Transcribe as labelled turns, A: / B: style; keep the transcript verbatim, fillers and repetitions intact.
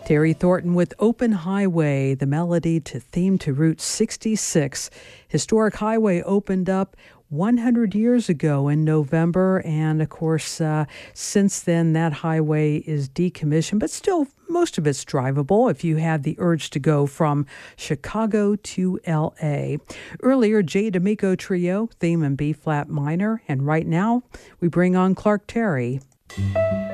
A: Terry Thornton with Open Highway, the melody to theme to Route sixty-six. Historic highway opened up one hundred years ago in November, and of course, uh, since then, that highway is decommissioned, but still, most of it's drivable if you have the urge to go from Chicago to L A. Earlier, Jay D'Amico Trio, theme in B-flat minor, and right now, we bring on Clark Terry.